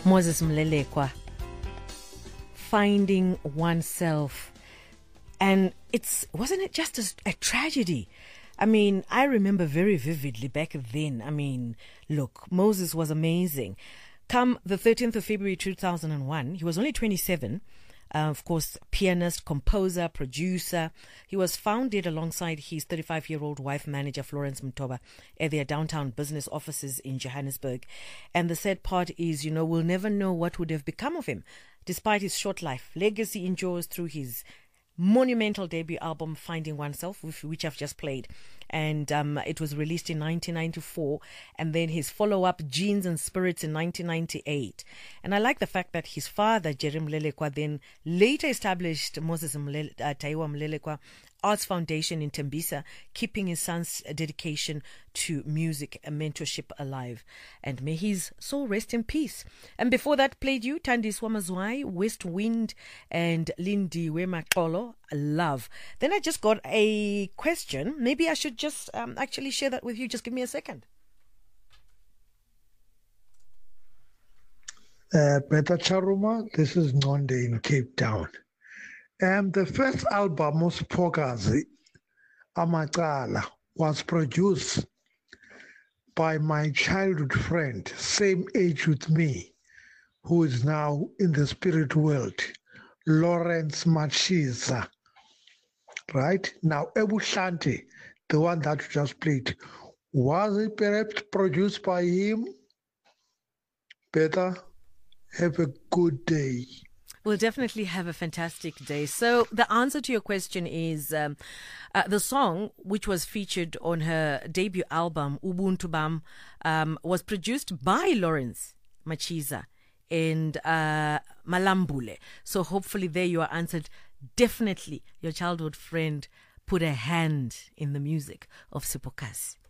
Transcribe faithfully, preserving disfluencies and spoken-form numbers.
Moses Mlelekwa, finding oneself. And it's wasn't it just a, a tragedy? I mean, I remember very vividly back then. I mean, look, Moses was amazing. Come the thirteenth of February two thousand one, he was only twenty-seven. Uh, of course, pianist, composer, producer. He was found dead alongside his thirty-five-year-old wife, manager Florence Mtoba, at their downtown business offices in Johannesburg. And the sad part is, you know, we'll never know what would have become of him. Despite his short life, legacy endures through his monumental debut album, Finding Oneself, which, which I've just played. And um, it was released in nineteen ninety-four. And then his follow-up, Genes and Spirits, in nineteen ninety-eight. And I like the fact that his father, Jerry Mlelekwa, then later established Moses Mlele, uh, Taiwa Mlelekwa Arts Foundation in Tembisa, keeping his son's dedication to music and mentorship alive. And may his soul rest in peace. And before that, played you Thandiswa Mazwai, West Wind, and Lindiwe Maqolo, Love. Then I just got a question. Maybe I should just um, actually share that with you. Just give me a second. Uh, Beta Charuma, this is Nonde in Cape Town. And the first album, Musipokazi Amacala, was produced by my childhood friend, same age with me, who is now in the spirit world, Lawrence Machiza. Right? Now, Ebu Shanti, the one that you just played, was it perhaps produced by him? Better have a good day. We'll definitely have a fantastic day. So the answer to your question is um, uh, the song, which was featured on her debut album, Ubuntu Bam, um, was produced by Lawrence Machiza and uh, Malambule. So hopefully there you are answered. Definitely your childhood friend put a hand in the music of Sipokazi.